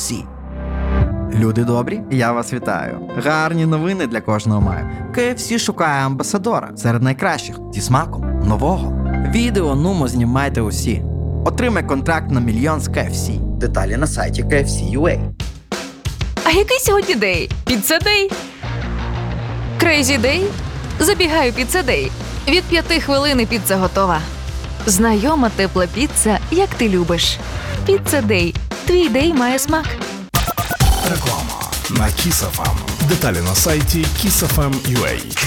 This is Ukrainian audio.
KFC. Люди добрі, я вас вітаю. Гарні новини для кожного маю. KFC шукає амбасадора серед найкращих зі смаком нового. Відео нумо знімайте усі. Отримай контракт на 1 мільйон з KFC. Деталі на сайті KFC.ua. А який сьогодні день? Піцца-дей? Крейзі дей? Забігаю піцца-дей. Від 5 хвилин і піца готова. Знайома тепла піца, як ти любиш. Піцца-дей. Твій дей має смак. Реклама на Kiss FM. Деталі на сайті KissFM.ua.